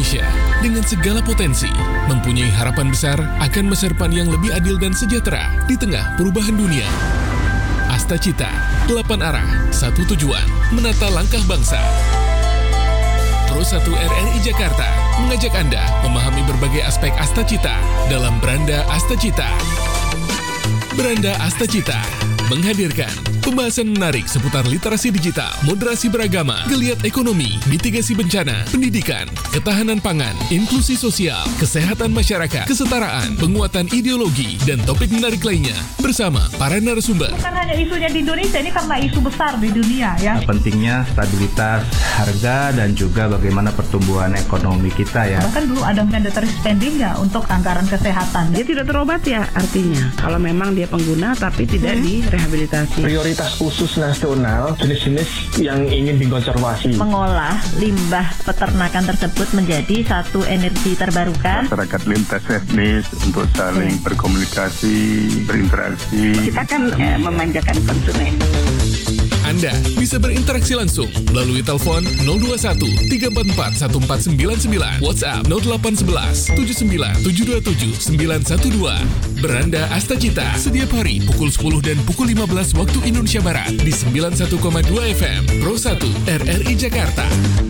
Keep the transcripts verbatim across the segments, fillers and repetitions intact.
Indonesia dengan segala potensi mempunyai harapan besar akan masa depan yang lebih adil dan sejahtera di tengah perubahan dunia. Astacita, delapan arah, satu tujuan, menata langkah bangsa. Pro satu R R I Jakarta mengajak Anda memahami berbagai aspek Astacita dalam Beranda Astacita. Beranda Astacita menghadirkan pembahasan menarik seputar literasi digital, moderasi beragama, geliat ekonomi, mitigasi bencana, pendidikan, ketahanan pangan, inklusi sosial, kesehatan masyarakat, kesetaraan, penguatan ideologi, dan topik menarik lainnya bersama para narasumber. Bukan hanya isunya di Indonesia, ini karena isu besar di dunia ya. Pentingnya stabilitas harga dan juga bagaimana pertumbuhan ekonomi kita ya. Bahkan dulu ada mandatory spending ya untuk anggaran kesehatan. Dia tidak terobat ya artinya. Kalau memang dia pengguna tapi tidak hmm. direhabilitasi. Prioritas khusus nasional jenis-jenis yang ingin dikonservasi. Mengolah limbah peternakan tersebut menjadi satu energi terbarukan. Masyarakat lintas etnis untuk saling hmm. berkomunikasi, berinteraksi. Kita kan eh, memanjakan konsumen. Anda bisa berinteraksi langsung melalui telepon nol dua satu tiga empat empat satu empat sembilan sembilan, WhatsApp nol delapan satu satu tujuh sembilan tujuh dua tujuh sembilan satu dua. Beranda Astacita setiap hari pukul sepuluh dan pukul lima belas waktu Indonesia Barat di sembilan puluh satu koma dua F M Pro satu R R I Jakarta.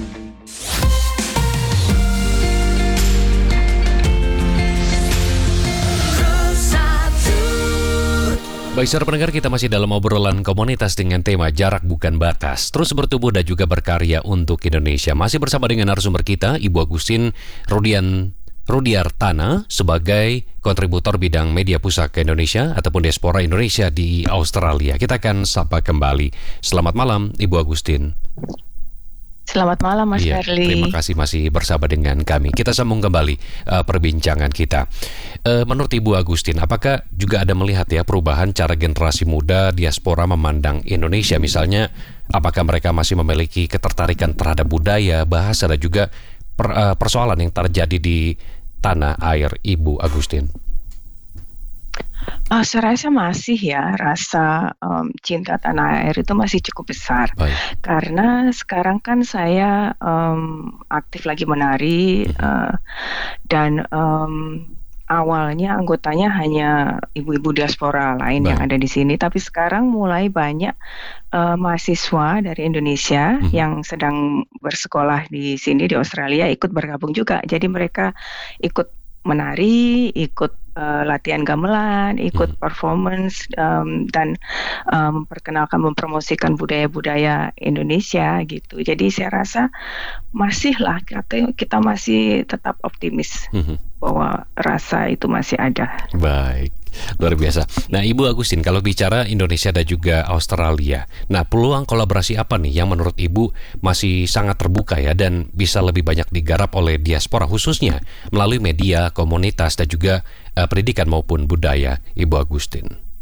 Baik, saudara pendengar, kita masih dalam obrolan komunitas dengan tema Jarak Bukan Batas. Terus bertumbuh dan juga berkarya untuk Indonesia. Masih bersama dengan narasumber kita, Ibu Agustin Rudian Rudiartana sebagai kontributor bidang media pusaka Indonesia ataupun diaspora Indonesia di Australia. Kita akan sapa kembali. Selamat malam, Ibu Agustin. Selamat malam, Mas Iya, Herli. terima kasih masih bersama dengan kami. Kita sambung kembali uh, perbincangan kita. Uh, menurut Ibu Agustin, apakah juga ada melihat ya perubahan cara generasi muda diaspora memandang Indonesia? Misalnya, apakah mereka masih memiliki ketertarikan terhadap budaya, bahasa, dan juga per, uh, persoalan yang terjadi di tanah air, Ibu Agustin? Uh, saya rasa masih ya, rasa um, cinta tanah air itu masih cukup besar. Baik. Karena sekarang kan saya um, aktif lagi menari, uh, dan um, awalnya anggotanya hanya ibu-ibu diaspora lain Baik. yang ada di sini, tapi sekarang mulai banyak uh, mahasiswa dari Indonesia hmm. yang sedang bersekolah di sini di Australia ikut bergabung juga. Jadi mereka ikut menari, ikut uh, latihan gamelan, ikut hmm. performance, um, dan um, memperkenalkan, mempromosikan budaya-budaya Indonesia gitu. Jadi saya rasa masih lah, kita, kita masih tetap optimis hmm. bahwa rasa itu masih ada. Baik, luar biasa. Nah, Ibu Agustin, kalau bicara Indonesia dan juga Australia, nah peluang kolaborasi apa nih yang menurut Ibu masih sangat terbuka ya dan bisa lebih banyak digarap oleh diaspora khususnya melalui media, komunitas, dan juga uh, pendidikan maupun budaya, Ibu Agustin?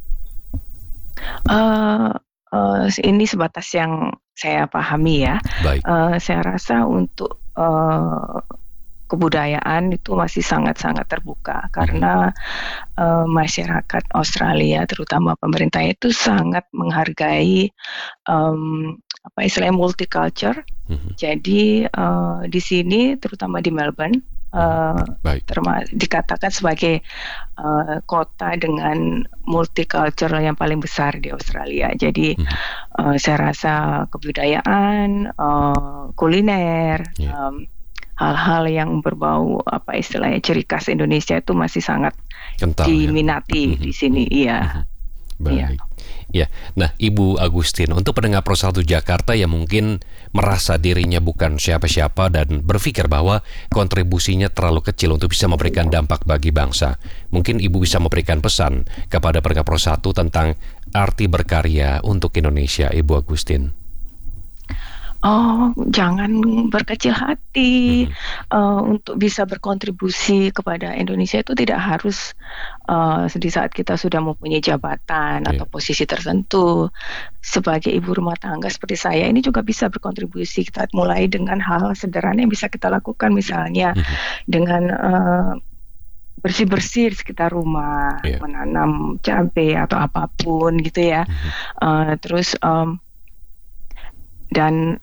Uh, uh, ini sebatas yang saya pahami ya. Baik. Uh, saya rasa untuk uh, kebudayaan itu masih sangat-sangat terbuka karena hmm. uh, masyarakat Australia, terutama pemerintah itu sangat menghargai um, apa istilahnya multicultural. Hmm. Jadi uh, di sini, terutama di Melbourne, uh, terma- dikatakan sebagai uh, kota dengan multicultural yang paling besar di Australia. Jadi hmm. uh, saya rasa kebudayaan, uh, kuliner, yeah. um, hal-hal yang berbau apa istilahnya ciri khas Indonesia itu masih sangat kental, diminati ya? di sini, iya. Mm-hmm. Baik. Iya. Ya, nah Ibu Agustin, untuk pendengar Pro satu Jakarta yang mungkin merasa dirinya bukan siapa-siapa dan berpikir bahwa kontribusinya terlalu kecil untuk bisa memberikan dampak bagi bangsa, mungkin Ibu bisa memberikan pesan kepada pendengar Pro satu tentang arti berkarya untuk Indonesia, Ibu Agustin. Oh, jangan berkecil hati. Hmm. Uh, untuk bisa berkontribusi kepada Indonesia itu tidak harus uh, di saat kita sudah mempunyai jabatan yeah. atau posisi tertentu. Sebagai ibu rumah tangga seperti saya ini juga bisa berkontribusi. Kita mulai dengan hal sederhana yang bisa kita lakukan, misalnya hmm. dengan uh, bersih-bersih di sekitar rumah, yeah. menanam cabai atau apapun gitu ya. Hmm. Uh, terus um, dan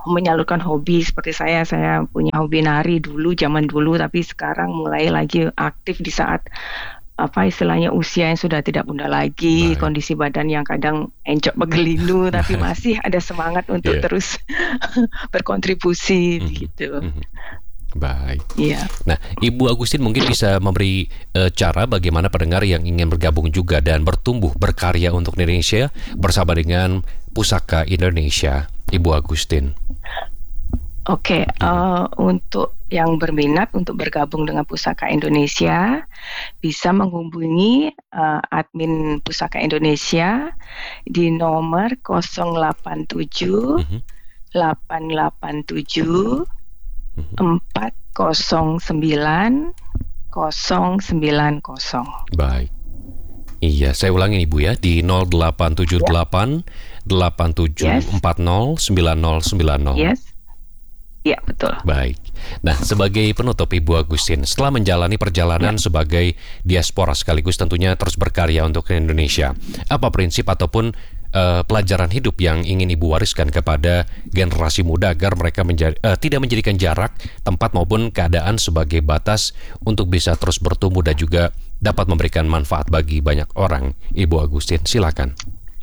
menyalurkan hobi seperti saya. Saya punya hobi nari dulu, zaman dulu, tapi sekarang mulai lagi aktif di saat apa istilahnya usia yang sudah tidak muda lagi, baik. Kondisi badan yang kadang encok begelinu, tapi masih ada semangat untuk yeah. terus berkontribusi, mm-hmm. gitu. Mm-hmm. Baik. Iya. Nah, Ibu Agustin mungkin bisa memberi uh, cara bagaimana pendengar yang ingin bergabung juga dan bertumbuh berkarya untuk Indonesia bersama dengan Pusaka Indonesia, Ibu Agustin. Oke, okay, uh, untuk yang berminat untuk bergabung dengan Pusaka Indonesia bisa menghubungi uh, admin Pusaka Indonesia di nomor nol delapan tujuh delapan delapan tujuh empat nol sembilan nol sembilan nol. Baik. Iya, saya ulangi Ibu ya, di nol delapan tujuh delapan delapan tujuh empat nol sembilan nol sembilan nol. Yes. Iya, betul. Baik. Nah, sebagai penutup Ibu Agustin, setelah menjalani perjalanan ya. sebagai diaspora sekaligus tentunya terus berkarya untuk Indonesia, apa prinsip ataupun uh, pelajaran hidup yang ingin Ibu wariskan kepada generasi muda agar mereka menjadi, uh, tidak menjadikan jarak, tempat maupun keadaan sebagai batas untuk bisa terus bertumbuh dan juga dapat memberikan manfaat bagi banyak orang? Ibu Agustin, silakan.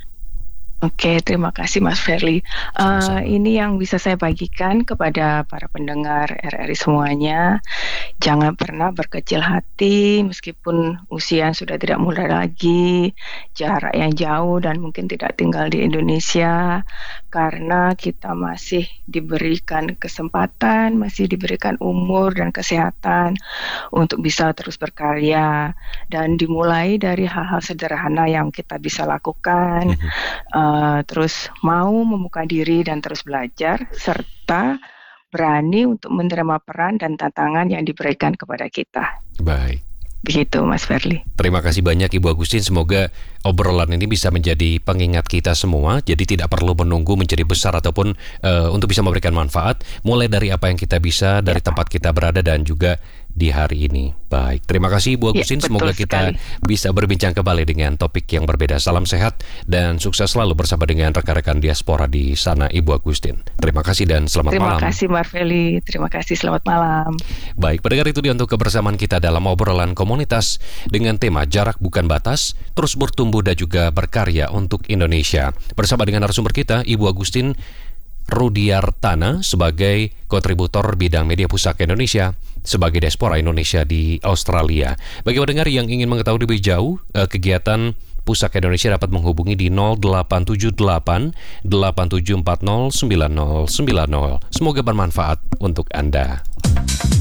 Oke, terima kasih Mas Ferli. Uh, ini yang bisa saya bagikan kepada para pendengar R R I semuanya. Jangan pernah berkecil hati meskipun usia sudah tidak muda lagi, jarak yang jauh dan mungkin tidak tinggal di Indonesia, karena kita masih diberikan kesempatan, masih diberikan umur dan kesehatan untuk bisa terus berkarya, dan dimulai dari hal-hal sederhana yang kita bisa lakukan. Uh, Uh, terus mau membuka diri dan terus belajar, serta berani untuk menerima peran dan tantangan yang diberikan kepada kita. Baik. Begitu Mas Ferli. Terima kasih banyak Ibu Agustin. Semoga obrolan ini bisa menjadi pengingat kita semua. Jadi tidak perlu menunggu menjadi besar ataupun uh, untuk bisa memberikan manfaat. Mulai dari apa yang kita bisa dari ya. tempat kita berada dan juga di hari ini. Baik, terima kasih Ibu Agustin. Ya, semoga kita sekali. bisa berbincang kembali dengan topik yang berbeda. Salam sehat dan sukses selalu bersama dengan rekan-rekan diaspora di sana, Ibu Agustin. Terima kasih dan selamat terima malam. Terima kasih Marveli. Terima kasih, selamat malam. Baik, pendengar, itu dia untuk kebersamaan kita dalam obrolan komunitas dengan tema Jarak Bukan Batas, terus bertumbuh dan juga berkarya untuk Indonesia. Bersama dengan narasumber kita, Ibu Agustin Rudiartana sebagai kontributor bidang media Pusaka Indonesia sebagai diaspora Indonesia di Australia. Bagi pendengar yang ingin mengetahui lebih jauh eh, kegiatan Pusaka Indonesia dapat menghubungi di nol delapan tujuh delapan delapan tujuh empat nol sembilan nol sembilan nol. Semoga bermanfaat untuk Anda.